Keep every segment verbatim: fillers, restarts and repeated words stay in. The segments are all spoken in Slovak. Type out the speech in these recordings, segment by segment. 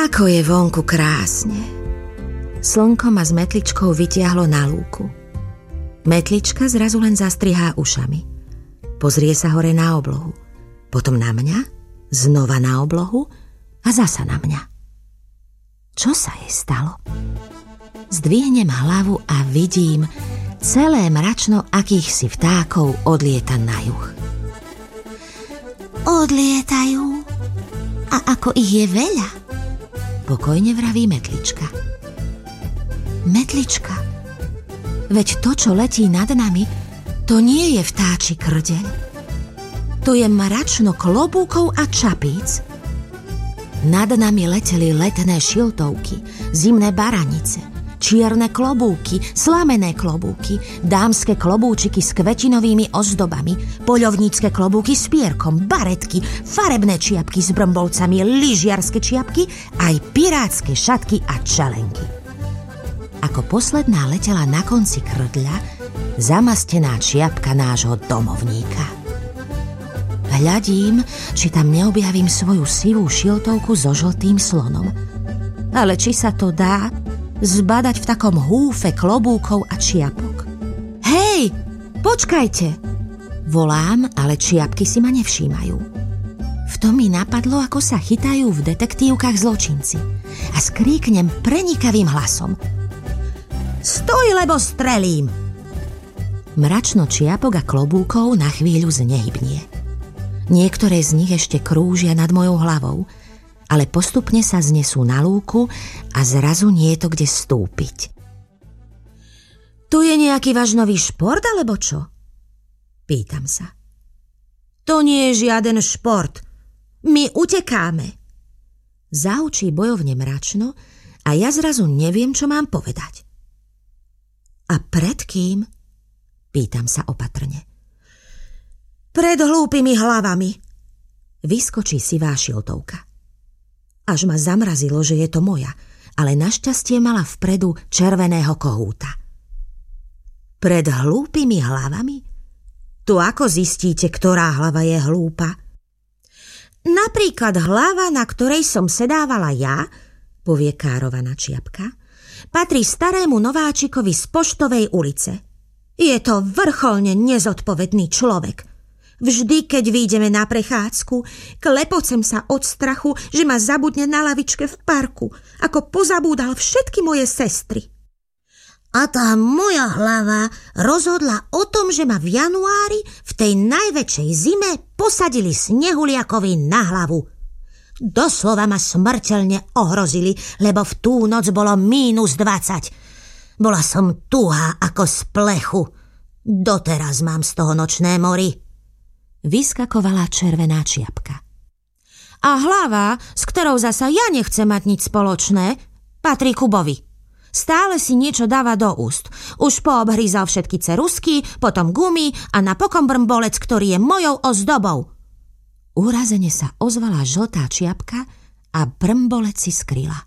Ako je vonku krásne. Slnko ma s metličkou vytiahlo na lúku. Metlička zrazu len zastrihá ušami. Pozrie sa hore na oblohu. Potom na mňa, znova na oblohu a zasa na mňa. Čo sa jej stalo? Zdvihnem hlavu a vidím celé mračno akýchsi vtákov odlieta na juh. Odlietajú? A ako ich je veľa? Pokojne vraví metlička. Metlička, veď to, čo letí nad nami, to nie je vtáči krdeľ. To je mračno klobúkov a čapíc. Nad nami leteli letné šiltovky, zimné baranice, čierne klobúky, slamené klobúky, dámske klobúčiky s kvetinovými ozdobami, poľovnícke klobúky s pierkom, baretky, farebné čiapky s brombolcami, lyžiarske čiapky, aj pirátske šatky a čelenky. Ako posledná letela na konci krdľa zamastená čiapka nášho domovníka. Hľadím, či tam neobjavím svoju sivú šiltovku so žltým slonom. Ale či sa to dá zbadať v takom húfe klobúkov a čiapok. Hej, počkajte! Volám, ale čiapky si ma nevšímajú. V tom mi napadlo, ako sa chytajú v detektívkach zločinci. A skríknem prenikavým hlasom. Stoj, lebo strelím! Mračno čiapok a klobúkov na chvíľu znehybnie. Niektoré z nich ešte krúžia nad mojou hlavou, ale postupne sa znesú na lúku a zrazu nie je to kde stúpiť. Tu je nejaký váš nový šport, alebo čo? Pýtam sa. To nie je žiaden šport. My utekáme. Zaučí bojovne mračno a ja zrazu neviem, čo mám povedať. A pred kým? Pýtam sa opatrne. Pred hlúpymi hlavami. Vyskočí sivá šiltovka. Až ma zamrazilo, že je to moja, ale našťastie mala vpredu červeného kohúta. Pred hlúpymi hlavami? Tu ako zistíte, ktorá hlava je hlúpa? Napríklad hlava, na ktorej som sedávala ja, povie károvaná čiapka, patrí starému nováčikovi z Poštovej ulice. Je to vrcholne nezodpovedný človek. Vždy, keď vyjdeme na prechádzku, klepocem sa od strachu, že ma zabudne na lavičke v parku, ako pozabúdal všetky moje sestry. A tá moja hlava rozhodla o tom, že ma v januári v tej najväčšej zime posadili snehuliakovi na hlavu. Doslova ma smrteľne ohrozili, lebo v tú noc bolo mínus dvadsať. Bola som tuhá ako z plechu. Doteraz mám z toho nočné mory. Vyskakovala červená čiapka. A hlava, s ktorou zasa ja nechcem mať nič spoločné, patrí Kubovi. Stále si niečo dáva do úst. Už poobhrízal všetky cerusky, potom gumy a napokon brmbolec, ktorý je mojou ozdobou. Urazene sa ozvala žltá čiapka a brmbolec si skryla.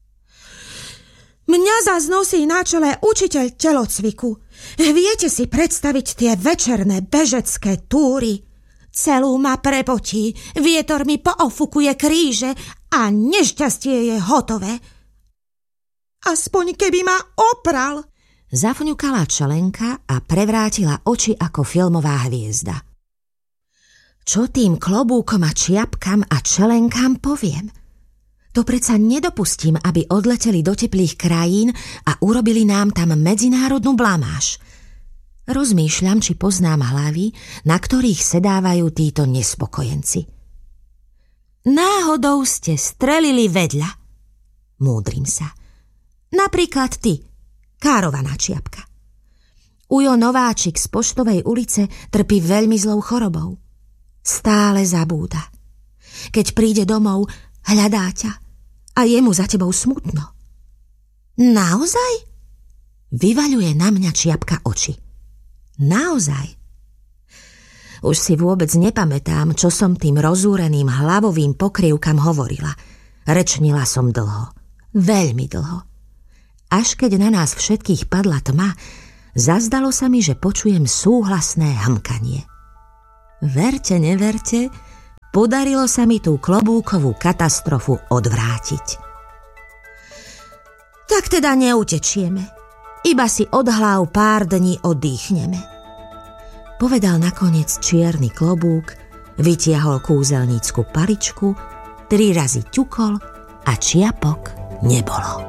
Mňa zas nosí na čele učiteľ telocviku. Viete si predstaviť tie večerné bežecké túry? Celú ma prepotí, vietor mi poofukuje kríže a nešťastie je hotové. Aspoň keby ma opral. Zafňukala čelenka a prevrátila oči ako filmová hviezda. Čo tým klobúkom a čiapkam a čelenkám poviem? To predsa nedopustím, aby odleteli do teplých krajín a urobili nám tam medzinárodnú blamáž. Rozmýšľam, či poznám hlavy, na ktorých sedávajú títo nespokojenci. Náhodou ste strelili vedľa. Múdrim sa. Napríklad ty, károvaná čiapka. Ujo Nováčik z Poštovej ulice trpí veľmi zlou chorobou. Stále zabúda. Keď príde domov, hľadá ťa a je mu za tebou smutno. Naozaj? Vyvaľuje na mňa čiapka oči. Naozaj? Už si vôbec nepamätám, čo som tým rozúreným hlavovým pokrývkam hovorila. Rečnila som dlho. Veľmi dlho. Až keď na nás všetkých padla tma, zazdalo sa mi, že počujem súhlasné hmkanie. Verte, neverte, podarilo sa mi tú klobúkovú katastrofu odvrátiť. Tak teda neutečieme. Iba si od hlav pár dní oddychneme. Povedal nakoniec čierny klobúk, vytiahol kúzelnícku paličku, tri razy ťukol a čiapok nebolo.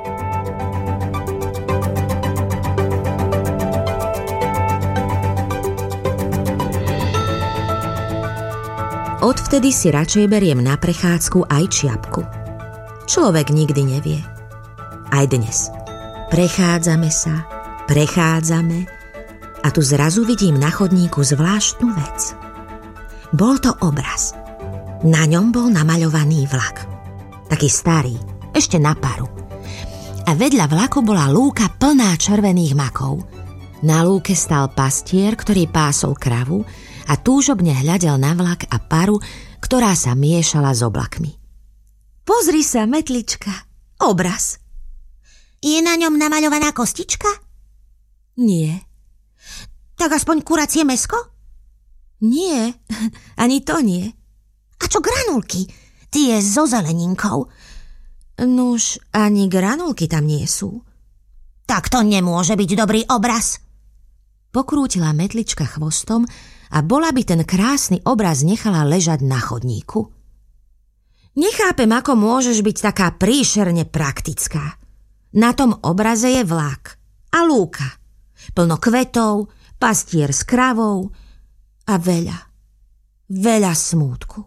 Odvtedy si radšej beriem na prechádzku aj čiapku. Človek nikdy nevie. Aj dnes. Prechádzame sa, prechádzame a tu zrazu vidím na chodníku zvláštnu vec. Bol to obraz. Na ňom bol namaľovaný vlak. Taký starý, ešte na paru. A vedľa vlaku bola lúka plná červených makov. Na lúke stál pastier, ktorý pásol kravu a túžobne hľadel na vlak a paru, ktorá sa miešala s oblakmi. Pozri sa, Metlička, obraz. Je na ňom namaľovaná kostička? Nie. Tak aspoň kuracie mäsko? Nie, ani to nie. A čo granulky? Tie so zeleninkou. Nuž, ani granulky tam nie sú. Tak to nemôže byť dobrý obraz. Pokrútila Metlička chvostom a bola by ten krásny obraz nechala ležať na chodníku. Nechápem, ako môžeš byť taká príšerne praktická. Na tom obraze je vlak a lúka. Plno kvetov, pastier s kravou a veľa, veľa smútku.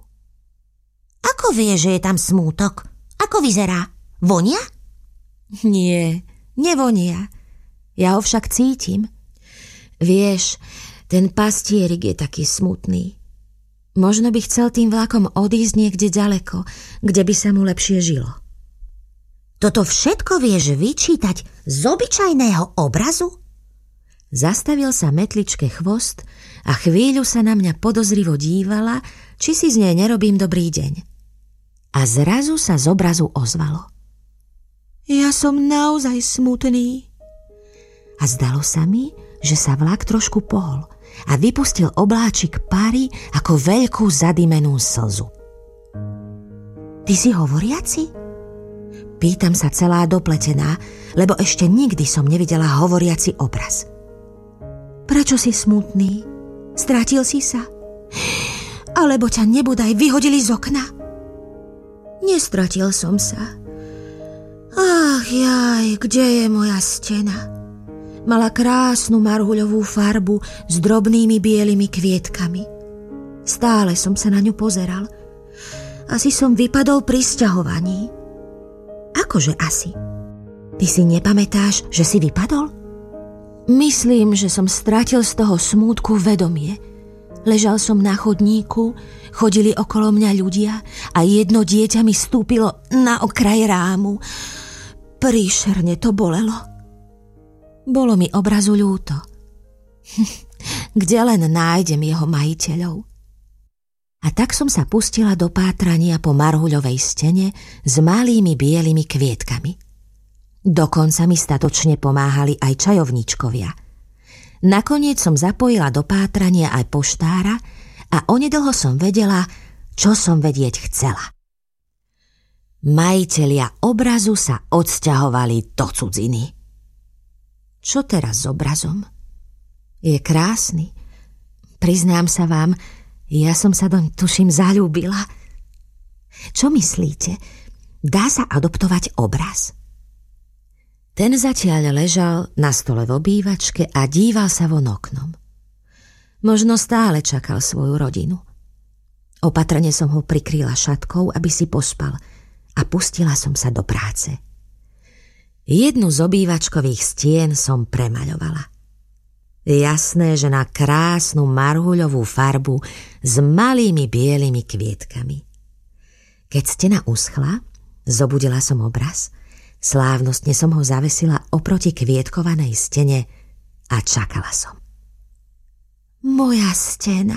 Ako vie, že je tam smútok? Ako vyzerá? Vonia? Nie, nevonia. Ja ho však cítim. Vieš, ten pastierik je taký smutný. Možno by chcel tým vlakom odísť niekde ďaleko, kde by sa mu lepšie žilo. Toto všetko vieš vyčítať z obyčajného obrazu? Zastavil sa Metličke chvost a chvíľu sa na mňa podozrivo dívala, či si z nej nerobím dobrý deň. A zrazu sa z obrazu ozvalo. Ja som naozaj smutný. A zdalo sa mi, že sa vlak trošku pohol a vypustil obláčik páry ako veľkú zadimenú slzu. Ty si hovoriaci? Pýtam sa celá dopletená, lebo ešte nikdy som nevidela hovoriaci obraz. Prečo si smutný? Stratil si sa? Alebo ťa nebodaj vyhodili z okna? Nestratil som sa. Ach jaj, kde je moja stena? Mala krásnu marhuľovú farbu s drobnými bielými kvietkami. Stále som sa na ňu pozeral. Asi som vypadol pri sťahovaní. Akože asi? Ty si nepamätáš, že si vypadol? Myslím, že som stratil z toho smútku vedomie. Ležal som na chodníku, chodili okolo mňa ľudia a jedno dieťa mi stúpilo na okraj rámu. Príšerne to bolelo. Bolo mi obrazu ľúto. Kde len nájdem jeho majiteľov? A tak som sa pustila do pátrania po marhuľovej stene s malými bielými kvietkami. Dokonca mi statočne pomáhali aj čajovníčkovia. Nakoniec som zapojila do pátrania aj poštára a onedlho som vedela, čo som vedieť chcela. Majitelia obrazu sa odsťahovali do cudziny. Čo teraz s obrazom? Je krásny. Priznám sa vám, ja som sa doň tuším zaľúbila. Čo myslíte? Dá sa adoptovať obraz? Ten zatiaľ ležal na stole v obývačke a díval sa von oknom. Možno stále čakal svoju rodinu. Opatrne som ho prikryla šatkou, aby si pospal a pustila som sa do práce. Jednu z obývačkových stien som premaľovala. Jasné, že na krásnu marhuľovú farbu s malými bielými kvietkami. Keď stena uschla, zobudila som obraz, slávnostne som ho zavesila oproti kvietkovanej stene a čakala som. Moja stena,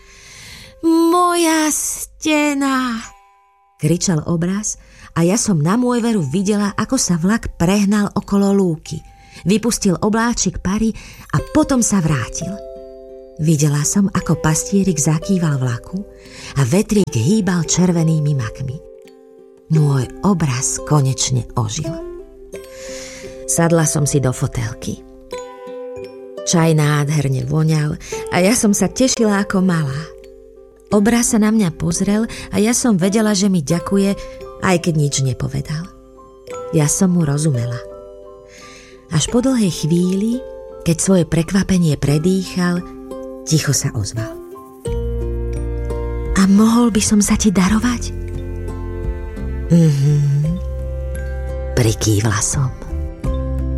moja stena, kričal obraz a ja som na môj veru videla, ako sa vlak prehnal okolo lúky. Vypustil obláčik pary a potom sa vrátil. Videla som, ako pastierik zakýval vlaku a vetrík hýbal červenými makmi. Môj obraz konečne ožil. Sadla som si do fotelky. Čaj nádherne voňal a ja som sa tešila ako malá. Obraz sa na mňa pozrel a ja som vedela, že mi ďakuje, aj keď nič nepovedal. Ja som mu rozumela. Až po dlhej chvíli, keď svoje prekvapenie predýchal, ticho sa ozval. A mohol by som sa ti darovať? Mhm, prikývla som.